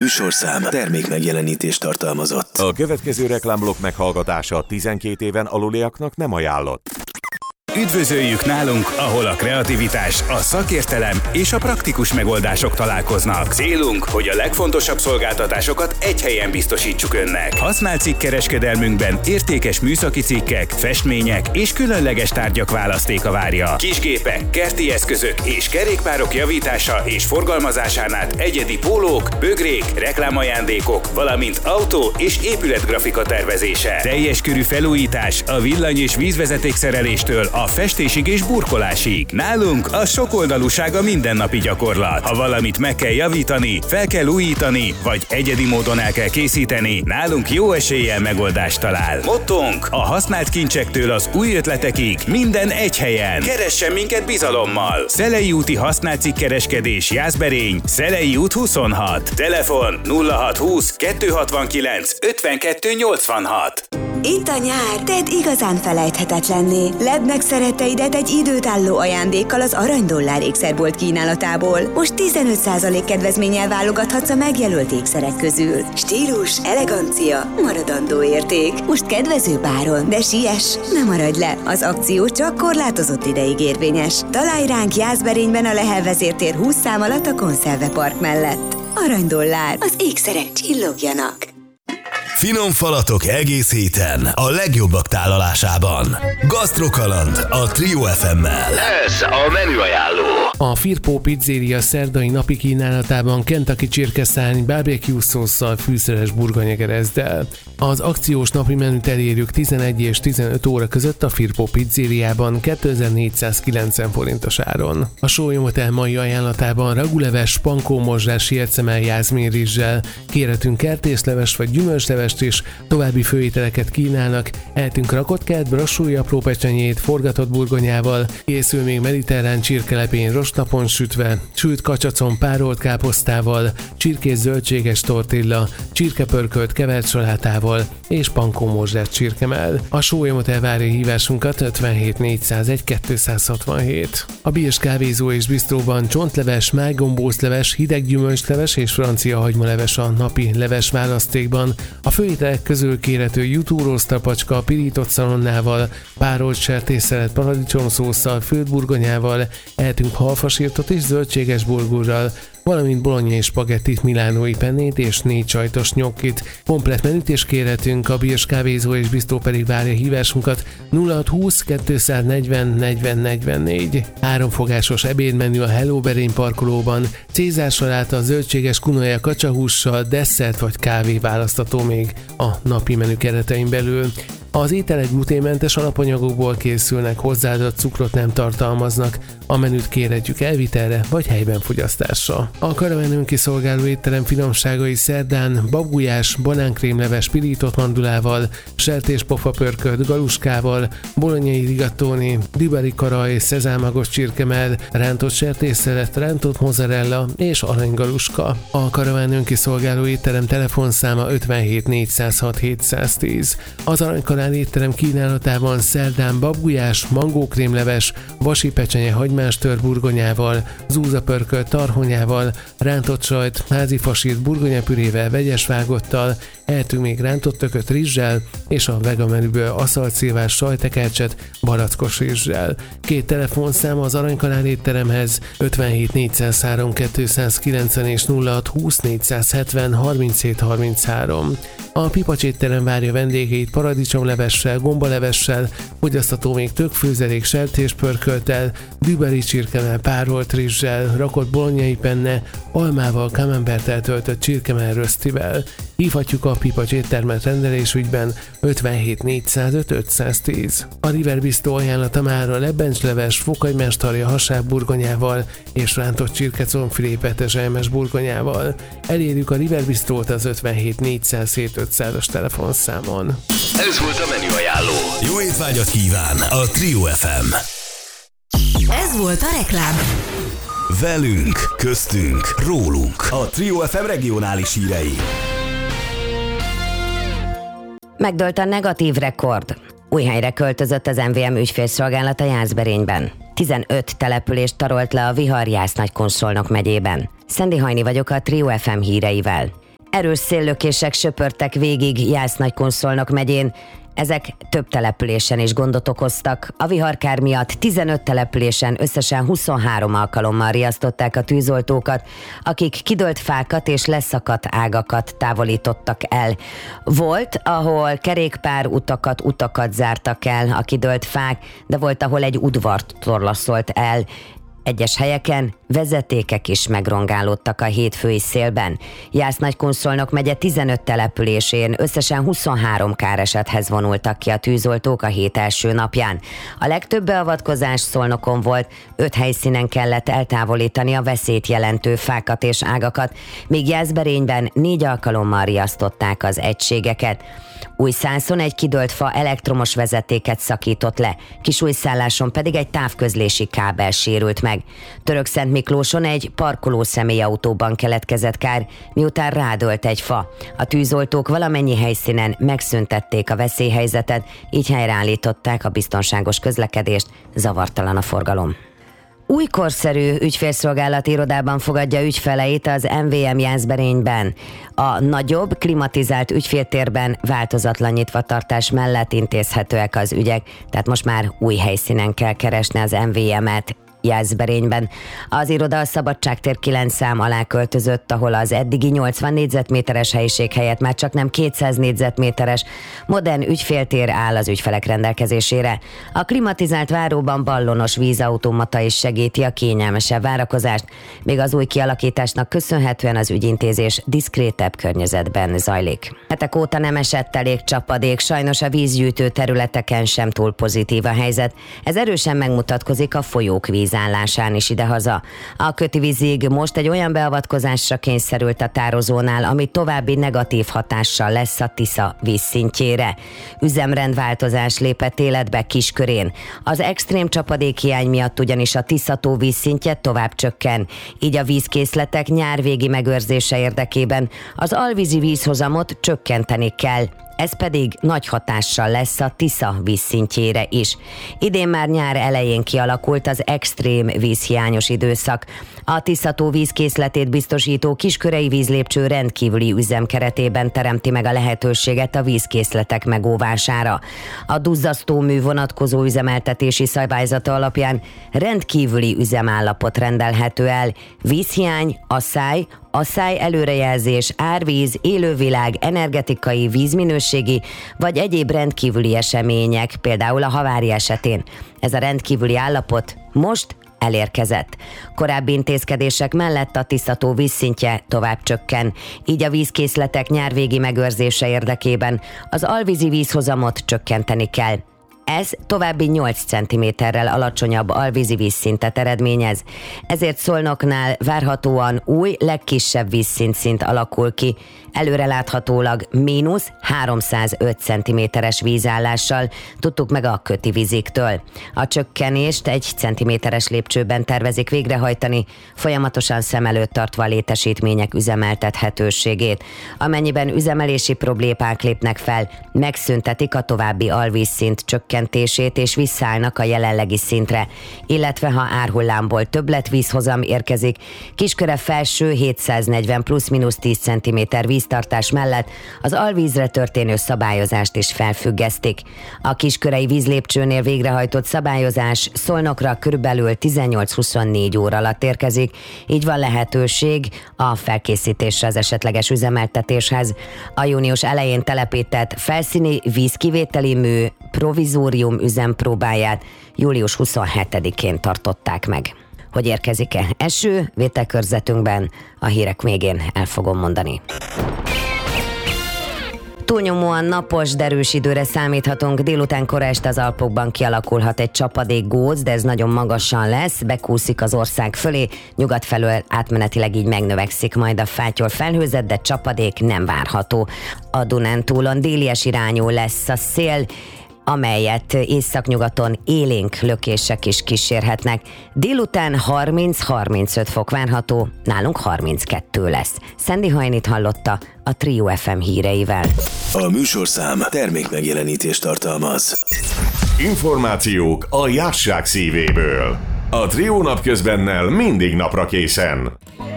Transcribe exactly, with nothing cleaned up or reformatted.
műsorszám termék megjelenítést tartalmazott. A következő reklámblokk meghallgatása tizenkét éven aluliaknak nem ajánlott. Üdvözöljük nálunk, ahol a kreativitás, a szakértelem és a praktikus megoldások találkoznak. Célunk, hogy a legfontosabb szolgáltatásokat egy helyen biztosítsuk önnek. Használt cikkkereskedelmünkben értékes műszaki cikkek, festmények és különleges tárgyak választéka várja. Kisgépek, kerti eszközök és kerékpárok javítása és forgalmazásán át egyedi pólók, bögrék, reklámajándékok, valamint autó és épületgrafika tervezése. Teljes körű felújítás a villany- és vízvezetékszereléstől a festésig és burkolásig. Nálunk a sokoldalúság a mindennapi gyakorlat. Ha valamit meg kell javítani, fel kell újítani, vagy egyedi módon el kell készíteni, nálunk jó eséllyel megoldást talál. Mottónk: a használt kincsektől az új ötletekig minden egy helyen. Keressen minket bizalommal! Szelei úti használt cikkkereskedés, Jászberény, Szelei út huszonhat. Telefon nulla hat húsz kettőszázhatvankilenc ötvenkettő nyolcvanhat. Itt a nyár, tedd igazán felejthetetlenné. Ledd meg szeretteidet egy időtálló ajándékkal az Aranydollár ékszerbolt kínálatából. Most tizenöt százalék kedvezménnyel válogathatsz a megjelölt ékszerek közül. Stílus, elegancia, maradandó érték. Most kedvező áron, de siess, ne maradj le. Az akció csak korlátozott ideig érvényes. Találj ránk Jászberényben a Lehel vezértér húsz szám alatt a Konszerve Park mellett. Aranydollár, az ékszerek csillogjanak. Finom falatok egész héten a legjobbak tálalásában. Gasztrokaland a Trio ef emmel. Ez a menüajánló. A Firpo Pizzeria szerdai napi kínálatában Kentucky csirkeszárny barbecue szósszal, fűszeres burgonyagerezddel. Az akciós napi menüt elérjük tizenegy és tizenöt óra között a Firpo Pizzeriában kétezer-négyszázkilencven forintos áron. A Sólyom Hotel mai ajánlatában raguleves, pankó mozsás, sietszemel jászmínrizssel, kérhetünk kertészleves vagy gyümölcslevest is, további főételeket kínálnak, eltünk rakott kert, brassói apró pecsenyét, forgatott burgonyával, készül még mediterrán csirkelepény rostnapon sütve, sült kacsacon párolt káposztával, csirkés zöldséges tortilla, csirkepörkölt kevert salátával és pankó mozsás csirkemell. A Sólyom Hotel várja hívásunkat ötvenhét négyszázegy kétszázhatvanhét. A Birs kávézó és bistróban csontleves, májgombócleves, hideg gyümölcsleves és francia hagymaleves a napi leves választékban. A főételek közül kérhető jutúrosztapacska pirított szalonnával, párolt sertésszelet paradicsomszósszal, főtt burgonyával, eltünk halfasírtot és zöldséges burgurral, valamint bologna és spagettit, milánói pennét és négy sajtos nyokkit. Komplett menüt is kérhetünk, a Birs kávézó és bistró pedig várja hívásunkat nulla hat húsz kétszáznegyven negyven negyvennégy. Háromfogásos ebédmenü a Hello Berény parkolóban, Cézár saláta, zöldséges kunoja kacsahússal, desszert vagy kávé választható még a napi menü keretein belül. Az ételek gluténmentes alapanyagokból készülnek, hozzáadott cukrot nem tartalmaznak, a menüt kérhetjük elvitelre vagy helyben fogyasztásra. A Karavan kiszolgáló étterem finomságai szerdán babgulyás, banánkrémleves pirított mandulával, sertéspofa pörkölt galuskával, bolonyai rigatoni, diberi kara és szezámagos csirkemell, rántott sertésszelet, rántott mozzarella és aranygaluska. A Karavan önkiszolgáló étterem telefonszáma ötvenhét négyszázhat hétszáztíz. Az Aranykanál étterem kínálatában szerdán babgulyás, mangókrémleves, vasi pecsenye hagymás-tör burgonyával, zúzapörkölt tarhonyával, rántott sajt, házifasírt burgonyapürével, vegyes vágottal, eltünk még rántott tököt rizssel és a vega menüből aszalt szilvás sajtekercset barackos rizssel. Két telefonszám az Aranykanál étteremhez ötvenhét négyszázhárom kétszázkilencven és nulla hat húsz négyszázhetven harminchét harminchárom. A Pipacs étterem várja vendégeit paradicsomlevessel, gombalevessel, fogyasztható még tökfőzelék sertéspörkölttel, düberi csirkemell párolt rizssel, rakott bolonyai penne, almával, camemberttel töltött csirkemell rösztivel. Hívhatjuk a Pipacs éttermet rendelésügyben ötvenhét négyszázöt ötszáztíz. A River Bistro ajánlata már a lebbencsleves, fokhagymás tarja hasáb burgonyával és rántott csirkecomfilé petezselmes burgonyával. Elérjük a River Bistrót az ötvenhét négyszázhét ötszázas telefonszámon. Ez volt a menüajánló. Jó étvágyat kíván a Trio ef em. Ez volt a reklám. Velünk, köztünk, rólunk. A Trio ef em regionális hírei. Megdőlt a negatív rekord. Új helyre költözött az em vé em ügyfélszolgálata Jászberényben. tizenöt települést tarolt le a vihar Jász-Nagykun-Szolnok megyében. Szendi Hajni vagyok a Trio ef em híreivel. Erős széllökések söpörtek végig Jász-Nagykun-Szolnok megyén. Ezek több településen is gondot okoztak. A viharkár miatt tizenöt településen összesen huszonhárom alkalommal riasztották a tűzoltókat, akik kidőlt fákat és leszakadt ágakat távolítottak el. Volt, ahol kerékpár utakat, utakat zártak el a kidőlt fák, de volt, ahol egy udvart torlaszolt el. Egyes helyeken vezetékek is megrongálódtak a hétfői szélben. Jász-Nagykun-Szolnok megye tizenöt településén összesen huszonhárom káresethez vonultak ki a tűzoltók a hét első napján. A legtöbb beavatkozás Szolnokon volt, öt helyszínen kellett eltávolítani a veszélyt jelentő fákat és ágakat, míg Jászberényben négy alkalommal riasztották az egységeket. Újszászon egy kidőlt fa elektromos vezetéket szakított le, Kisújszálláson pedig egy távközlési kábel sérült meg. Törökszentmiklóson egy parkoló személyautóban keletkezett kár, miután rádölt egy fa. A tűzoltók valamennyi helyszínen megszüntették a veszélyhelyzetet, így helyreállították a biztonságos közlekedést, zavartalan a forgalom. Új korszerű ügyfélszolgálati irodában fogadja ügyfeleit az em vé em Jászberényben. A nagyobb, klimatizált ügyféltérben változatlan nyitvatartás mellett intézhetőek az ügyek, tehát most már új helyszínen kell keresni az em vé emet. Jászberényben. Az iroda a Szabadságtér kilenc szám alá költözött, ahol az eddigi nyolcvan négyzetméteres helyiség helyett már csak nem kétszáz négyzetméteres modern ügyféltér áll az ügyfelek rendelkezésére. A klimatizált váróban ballonos vízautomata is segíti a kényelmesebb várakozást, még az új kialakításnak köszönhetően az ügyintézés diszkrétebb környezetben zajlik. Hetek óta nem esett elég csapadék, sajnos a vízgyűjtő területeken sem túl pozitív a helyzet. Ez erősen megmutatkozik a folyók víz állásán is idehaza. A Kötivízig most egy olyan beavatkozásra kényszerült a tározónál, ami további negatív hatással lesz a Tisza vízszintjére. Üzemrendváltozás lépett életbe Kiskörén. Az extrém csapadékhiány miatt ugyanis a Tisza-tó vízszintje tovább csökken, így a vízkészletek nyárvégi megőrzése érdekében az alvízi vízhozamot csökkenteni kell. Ez pedig nagy hatással lesz a Tisza vízszintjére is. Idén már nyár elején kialakult az extrém vízhiányos időszak. A Tisza-tó vízkészletét biztosító kiskörei vízlépcső rendkívüli üzem keretében teremti meg a lehetőséget a vízkészletek megóvására. A duzzasztómű vonatkozó üzemeltetési szabályzata alapján rendkívüli üzemállapot rendelhető el. Vízhiány, asszály, asszály előrejelzés, árvíz, élővilág, energetikai, vízminőségi vagy egyéb rendkívüli események, például a havária esetén. Ez a rendkívüli állapot most elérkezett. Korábbi intézkedések mellett a Tisza-tó vízszintje tovább csökken, így a vízkészletek nyárvégi megőrzése érdekében az alvízi vízhozamot csökkenteni kell. Ez további nyolc centiméterrel alacsonyabb alvízi vízszintet eredményez, ezért Szolnoknál várhatóan új, legkisebb vízszintszint alakul ki, előreláthatólag mínusz háromszázöt centiméteres vízállással, tudtuk meg a Kötivíziktől. A csökkenést egy centiméteres lépcsőben tervezik végrehajtani, folyamatosan szem előtt tartva a létesítmények üzemeltethetőségét. Amennyiben üzemelési problémák lépnek fel, megszüntetik a további alvízszint csökkentését és visszaállnak a jelenlegi szintre, illetve ha árhullámból többletvízhozam érkezik, Kisköre felső hétszáznegyven plusz-minusz tíz centiméter víztartás mellett az alvízre történő szabályozást is felfüggesztik. A kiskörei vízlépcsőnél végrehajtott szabályozás Szolnokra körülbelül tizennyolc-huszonnégy óra alatt érkezik, így van lehetőség a felkészítésre az esetleges üzemeltetéshez. A június elején telepített felszíni vízkivételi mű provizórium üzempróbáját július huszonhetedikén tartották meg. Hogy érkezik-e eső, vételkörzetünkben a hírek végén el fogom mondani. Túlnyomóan napos, derűs időre számíthatunk, délután kora este az Alpokban kialakulhat egy csapadékgóc, de ez nagyon magasan lesz, bekúszik az ország fölé, nyugat felől átmenetileg így megnövekszik majd a fátyol felhőzet, de csapadék nem várható. A Dunántúlon délies irányú lesz a szél, amelyet északnyugaton élénk lökések is kísérhetnek. Délután harminc-harmincöt fok várható, nálunk harminckettő lesz. Szendi Hajnit hallotta a Trio ef em híreivel. A műsorszám termék megjelenítést tartalmaz. Információk a jásság szívéből. A Trio napközbennel mindig napra készen.